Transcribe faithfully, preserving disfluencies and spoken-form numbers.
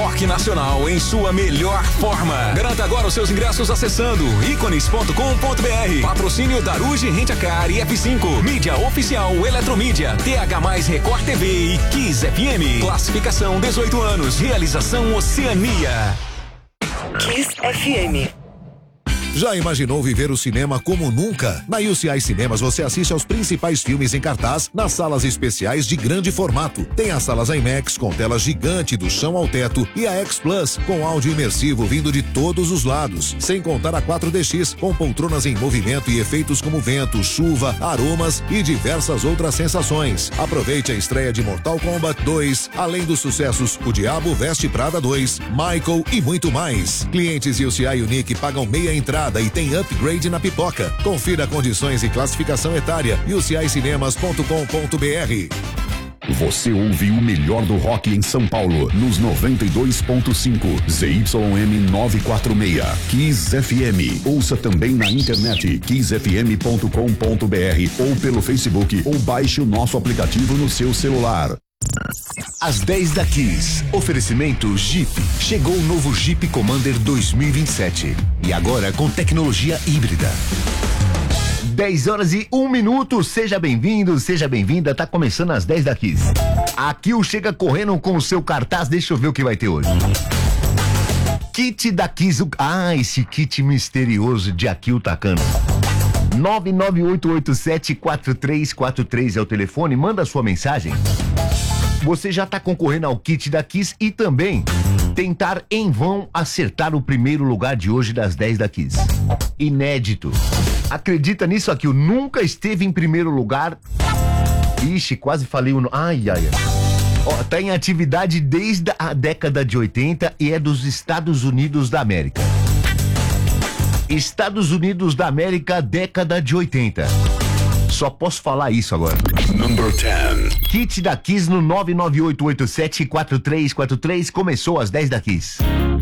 rock nacional em sua melhor forma. Garanta agora os seus ingressos acessando ícones ponto com ponto br. Patrocínio Daruge Rent a Car e F cinco. Mídia oficial Eletromídia, T H mais Record T V e Kiss F M. Classificação dezoito anos. Realização Oceania. Kiss F M. Já imaginou viver o cinema como nunca? Na U C I Cinemas você assiste aos principais filmes em cartaz nas salas especiais de grande formato. Tem as salas IMAX com tela gigante do chão ao teto e a X Plus com áudio imersivo vindo de todos os lados. Sem contar a quatro D X com poltronas em movimento e efeitos como vento, chuva, aromas e diversas outras sensações. Aproveite a estreia de Mortal Kombat dois, além dos sucessos O Diabo Veste Prada dois, Michael e muito mais. Clientes U C I Unique pagam meia entrada e tem upgrade na pipoca. Confira condições e classificação etária u c i cinemas ponto com ponto br. Você ouve o melhor do rock em São Paulo nos noventa e dois ponto cinco Z Y M novecentos e quarenta e seis Kiss F M. Ouça também na internet kiss f m ponto com ponto br ou pelo Facebook ou baixe o nosso aplicativo no seu celular. Às dez da Kiss. Oferecimento Jeep. Chegou o novo Jeep Commander dois mil e vinte e sete. E agora com tecnologia híbrida. dez horas e um minuto. Seja bem-vindo, seja bem-vinda. Tá começando às dez da Kiss. Aqui o Chega correndo com o seu cartaz. Deixa eu ver o que vai ter hoje. Kit da Kiss. Ah, esse kit misterioso de Akil Takano. nove nove oito oito sete quatro três quatro três é o telefone. Manda sua mensagem. Você já está concorrendo ao kit da Kiss e também tentar em vão acertar o primeiro lugar de hoje das dez da Kiss. Inédito. Acredita nisso aqui? Eu nunca esteve em primeiro lugar. Ixi, quase falei o... Ai, ai, ai. Ó, tá em atividade desde a década de oitenta e é dos Estados Unidos da América. Estados Unidos da América, década de oitenta. Só posso falar isso agora. Number dez. Kit da Kiss no nove nove oito oito sete quatro três quatro três. Começou às dez da Kiss.